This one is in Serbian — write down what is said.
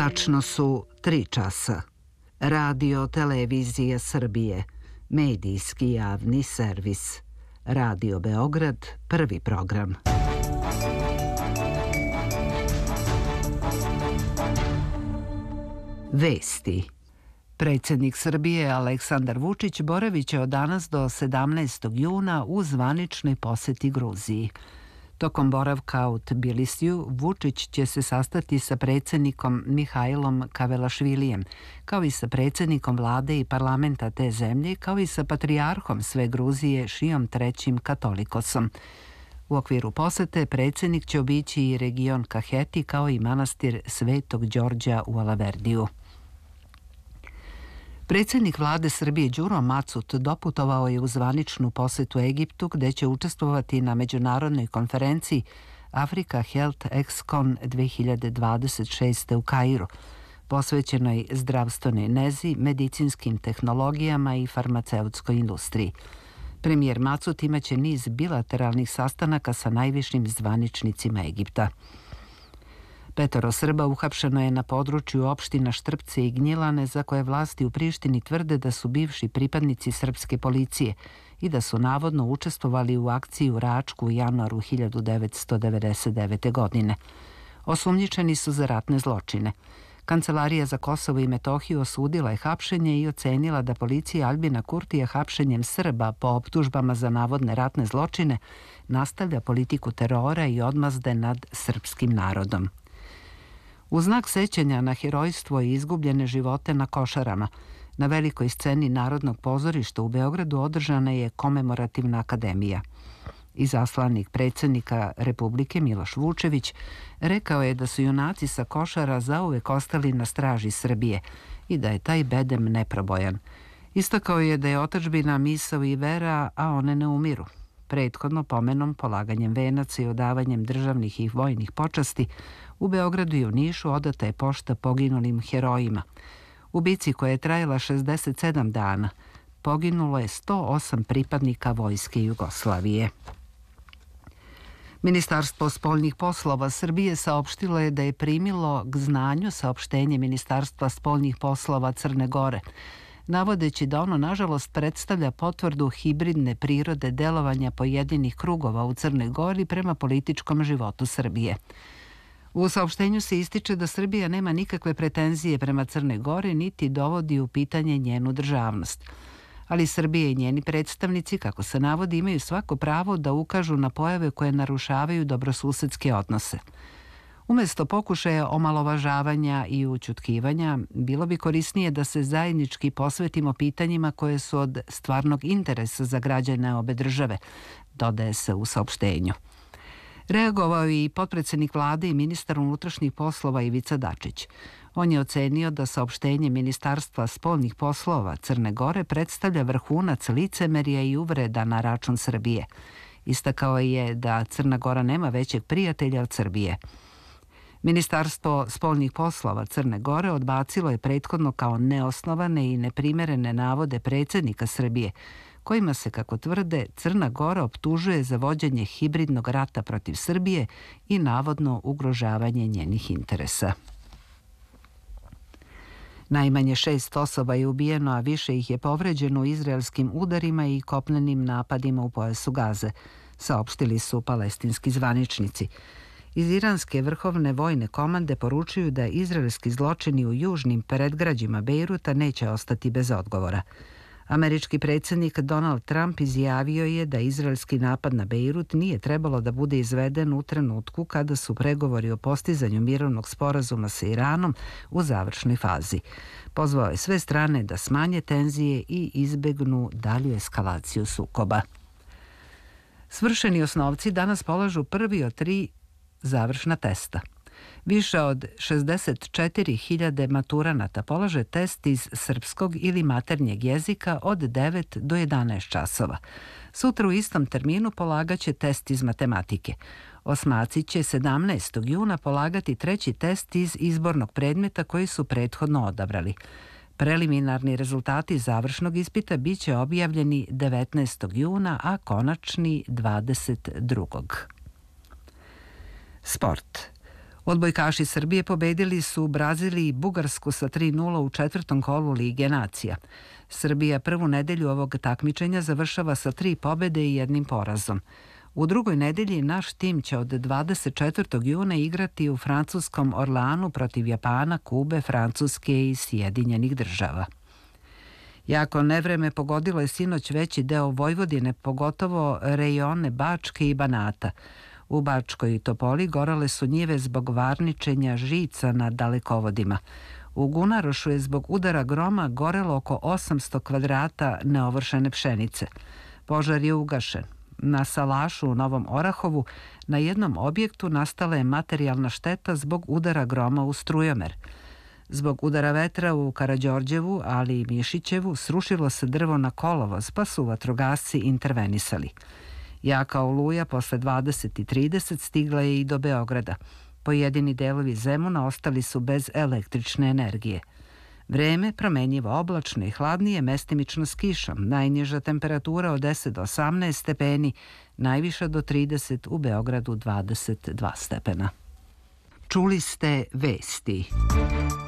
Tačno su 3 časa. Radio Televizija Srbije, medijski javni servis. Radio Beograd, prvi program. Vesti. Predsjednik Srbije Aleksandar Vučić boraviće od danas do 17. juna u zvaničnoj posjeti Gruziji. Tokom boravka u Tbilisiju, Vučić će se sastati sa predsjednikom Mihajlom Kavelašvilijem, kao i sa predsjednikom vlade i parlamenta te zemlje, kao i sa patrijarhom sve Gruzije Šijom III Katolikosom. U okviru posete predsjednik će obići i region Kaheti, kao i manastir Svetog Đorđa u Alaverdiju. Predsjednik vlade Srbije Đuro Macut doputovao je u zvaničnu posjetu Egiptu, gdje će učestvovati na međunarodnoj konferenciji Africa Health Excon 2026. u Kairu, posvećenoj zdravstvenoj nezi, medicinskim tehnologijama i farmaceutskoj industriji. Premijer Macut imaće niz bilateralnih sastanaka sa najvišim zvaničnicima Egipta. 5 Srba uhapšeno je na području opština Štrpce i Gnjilane, za koje vlasti u Prištini tvrde da su bivši pripadnici srpske policije i da su navodno učestvovali u akciji u Račku u januaru 1999. godine. Osumnjičeni su za ratne zločine. Kancelarija za Kosovo i Metohiju osudila je hapšenje i ocenila da policija Aljbina Kurtija hapšenjem Srba po optužbama za navodne ratne zločine nastavlja politiku terora i odmazde nad srpskim narodom. U znak sećanja na herojstvo i izgubljene živote na Košarama, na velikoj sceni Narodnog pozorišta u Beogradu održana je komemorativna akademija. Izaslanik predsjednika Republike Miloš Vučević rekao je da su junaci sa Košara zauvek ostali na straži Srbije i da je taj bedem neprobojan. Istakao je da je otadžbina misao i vera, a one ne umiru. Prethodno pomenom, polaganjem venaca i odavanjem državnih i vojnih počasti, u Beogradu i u Nišu odata je pošta poginulim herojima. U bici koja je trajala 67 dana poginulo je 108 pripadnika vojske Jugoslavije. Ministarstvo spoljnih poslova Srbije saopštilo je da je primilo k znanju saopštenje Ministarstva spoljnih poslova Crne Gore, navodeći da ono nažalost predstavlja potvrdu hibridne prirode delovanja pojedinih krugova u Crnoj Gori prema političkom životu Srbije. U saopštenju se ističe da Srbija nema nikakve pretenzije prema Crnoj Gori niti dovodi u pitanje njenu državnost. Ali Srbija i njeni predstavnici, kako se navodi, imaju svako pravo da ukažu na pojave koje narušavaju dobrosusedske odnose. Umesto pokušaja omalovažavanja i ućutkivanja, bilo bi korisnije da se zajednički posvetimo pitanjima koje su od stvarnog interesa za građane obe države, dodaje se u saopštenju. Reagovao je i potpredsjednik vlade i ministar unutrašnjih poslova Ivica Dačić. On je ocenio da saopštenje Ministarstva spoljnih poslova Crne Gore predstavlja vrhunac licemerja i uvreda na račun Srbije. Istakao je da Crna Gora nema većeg prijatelja od Srbije. Ministarstvo spoljnih poslova Crne Gore odbacilo je prethodno kao neosnovane i neprimerene navode predsjednika Srbije, kojima se, kako tvrde, Crna Gora optužuje za vođenje hibridnog rata protiv Srbije i navodno ugrožavanje njenih interesa. Najmanje 6 osoba je ubijeno, a više ih je povređeno u izraelskim udarima i kopnenim napadima u pojasu Gaze, saopštili su palestinski zvaničnici. Iz iranske vrhovne vojne komande poručuju da izraelski zločini u južnim predgrađima Bejruta neće ostati bez odgovora. Američki predsjednik Donald Trump izjavio je da izraelski napad na Bejrut nije trebalo da bude izveden u trenutku kada su pregovori o postizanju mirovnog sporazuma sa Iranom u završnoj fazi. Pozvao je sve strane da smanje tenzije i izbegnu dalju eskalaciju sukoba. Svršeni osnovci danas polažu prvi od 3 završna testa. Više od 64.000 maturanata polaže test iz srpskog ili maternjeg jezika od 9 do 11 časova. Sutra u istom terminu polagaće test iz matematike. Osmaci će 17. juna polagati 3. test iz izbornog predmeta koji su prethodno odabrali. Preliminarni rezultati završnog ispita bit će objavljeni 19. juna, a konačni 22. Sport. Odbojkaši Srbije pobedili su Brazil i Bugarsku sa 3:0 u četvrtom kolu Lige nacija. Srbija prvu nedelju ovog takmičenja završava sa 3 pobede i 1 porazom. U drugoj nedelji naš tim će od 24. juna igrati u francuskom Orleanu protiv Japana, Kube, Francuske i Sjedinjenih Država. Jako nevreme pogodilo je sinoć veći deo Vojvodine, pogotovo rejone Bačke i Banata. U Bačkoj Topoli gorale su njive zbog varničenja žica na dalekovodima. U Gunarošu je zbog udara groma gorelo oko 800 kvadrata neovršene pšenice. Požar je ugašen. Na Salašu u Novom Orahovu na jednom objektu nastala je materijalna šteta zbog udara groma u strujomer. Zbog udara vetra u Karađorđevu, ali i Mišićevu, srušilo se drvo na kolovoz, pa su vatrogasci intervenisali. Jaka oluja posle 20:30 stigla je i do Beograda. Pojedini delovi Zemuna ostali su bez električne energije. Vreme promenjivo oblačno i hladnije, mestimično s kišom. Najniža temperatura od 10 do 18 stepeni, najviša do 30, u Beogradu 22 stepena. Čuli ste vesti.